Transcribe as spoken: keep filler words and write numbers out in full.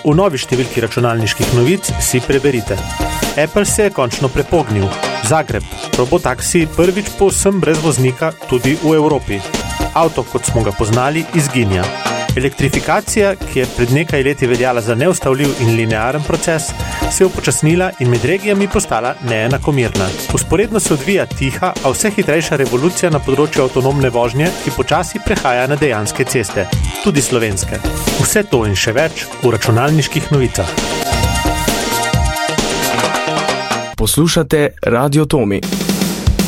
V novi številki računalniških novic si preberite. Apple se je končno prepognil. Zagreb, robotaksi prvič povsem brez voznika tudi v Evropi. Avto, kot smo ga poznali, izginja. Elektrifikacija, ki je pred nekaj leti veljala za neustavljiv in linearen proces, se je upočasnila in med regijami postala neenakomerna. Vzporedno se odvija tiha, a vse hitrejša revolucija na področju avtonomne vožnje, ki počasi prehaja na dejanske ceste, tudi slovenske. Vse to in še več v računalniških novicah. Poslušate Radio Tomi.